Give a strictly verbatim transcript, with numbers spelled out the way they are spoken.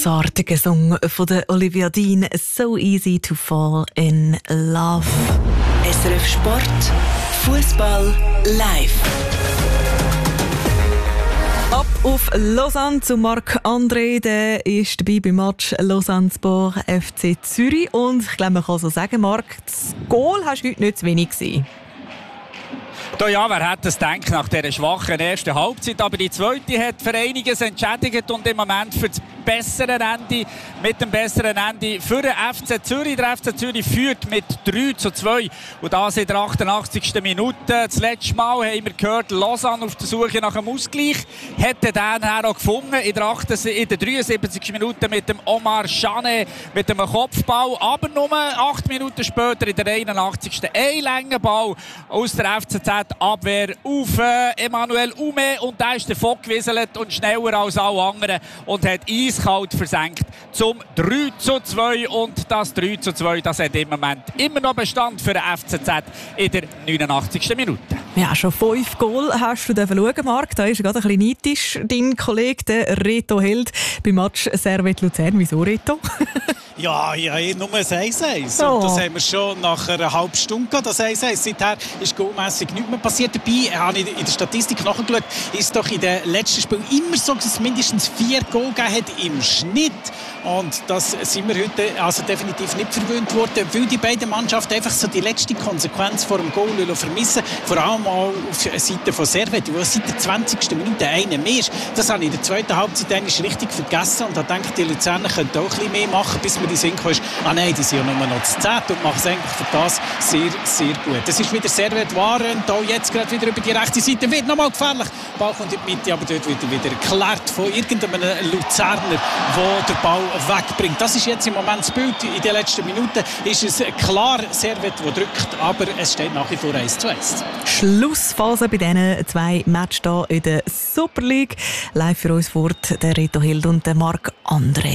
grossartiger Song von der Olivia Dean, «So Easy to Fall in Love». S R F Sport, Fußball live. Ab auf Lausanne zu Marc-André, der ist dabei beim Match Lausanne-Sport F C Zürich. Und ich glaube, man kann so sagen, Marc, das Goal hast du heute nicht zu wenig gesehen. Da ja, wer hätte es gedacht nach dieser schwachen ersten Halbzeit. Aber die zweite hat für einiges entschädigt und im Moment für das bessere Ende, mit dem besseren Ende für den F C Zürich. Der F C Zürich führt mit drei zu zwei. Und das in der achtundachtzigsten Minute. Das letzte Mal haben wir gehört, Lausanne auf der Suche nach einem Ausgleich. Hätte den auch gefunden in der, in der dreiundsiebzigsten Minute mit dem Omar Chané, mit dem Kopfball. Aber nur acht Minuten später in der einundachtzigsten ein langer Ball aus der F C Z. Abwehr auf äh, Emmanuel Ume und der ist davon gewieselt und schneller als alle anderen und hat eiskalt versenkt zum drei zu zwei. Und das drei zu zwei, das hat im Moment immer noch Bestand für den F C Z in der neunundachtzigsten Minute. Ja, schon fünf Goal hast du schauen, Marc. Da ist er gerade ein bisschen neidisch, dein Kollege, der Reto Held, beim Match Servette Luzern. Wieso, Reto? Ja, ja, nur ein eins eins. Oh. Und das haben wir schon nach einer halben Stunde gehabt, das eins eins. Seither ist goalmässig nichts mehr passiert. Dabei habe ich in der Statistik nachgeschaut, ist doch in den letzten Spielen immer so, dass es mindestens vier Goal gegeben hat im Schnitt. Und das sind wir heute also definitiv nicht verwöhnt worden, weil die beiden Mannschaften einfach so die letzte Konsequenz vor dem Goal vermissen. Vor allem auch auf der Seite von Servette, wo seit der zwanzigsten Minute einer mehr ist. Das habe ich in der zweiten Halbzeit richtig vergessen und da denke ich, die Luzerner könnten auch ein bisschen mehr machen, bis man die Sinn ist. Ah nein, die sind ja nur noch zu zehn und machen es eigentlich für das sehr, sehr gut. Es ist wieder Servette Waren, da jetzt gerade wieder über die rechte Seite, wird nochmal gefährlich. Der Ball kommt in die Mitte, aber dort wird er wieder geklärt von irgendeinem Luzerner, der den Ball wegbringt. Das ist jetzt im Moment das Bild. In den letzten Minuten ist es klar Servette, der drückt, aber es steht nach wie vor eins zu eins. Schlussphase bei diesen zwei Matches hier in der Super League. Live für uns fort der Reto Hild und der Marc-André.